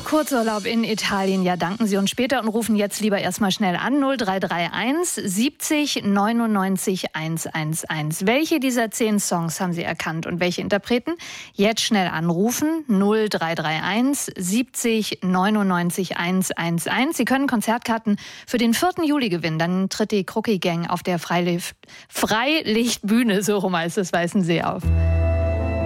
Kurzurlaub in Italien, ja, danken Sie uns später und rufen jetzt lieber erstmal schnell an 0331 70 99 111. Welche dieser 10 Songs haben Sie erkannt und welche Interpreten? Jetzt schnell anrufen 0331 70 99 111. Sie können Konzertkarten für den 4. Juli gewinnen. Dann tritt die Krucki Gang auf der Freilichtbühne, so rum heißt es, Weißensee auf.